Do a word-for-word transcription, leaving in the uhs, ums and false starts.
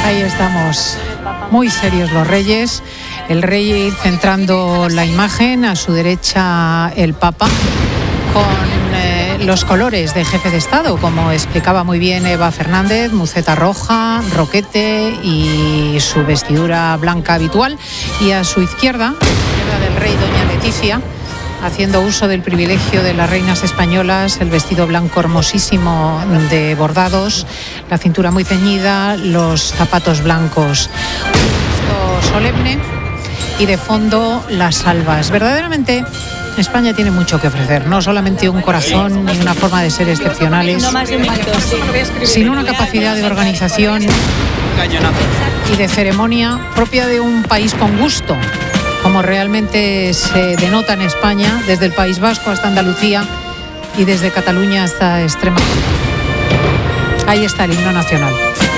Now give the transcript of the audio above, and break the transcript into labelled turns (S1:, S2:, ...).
S1: Ahí estamos, muy serios los reyes. El rey centrando la imagen, a su derecha el Papa, con eh, los colores de jefe de Estado, como explicaba muy bien Eva Fernández, muceta roja, roquete y su vestidura blanca habitual. Y a su izquierda, izquierda del rey, doña Leticia, haciendo uso del privilegio de las reinas españolas, el vestido blanco hermosísimo de bordados, la cintura muy ceñida, los zapatos blancos. Un gesto solemne y de fondo las albas. Verdaderamente España tiene mucho que ofrecer, no solamente un corazón ni una forma de ser excepcionales, sino una capacidad de organización y de ceremonia propia de un país con gusto, como realmente se denota en España, desde el País Vasco hasta Andalucía y desde Cataluña hasta Extremadura. Ahí está el himno nacional.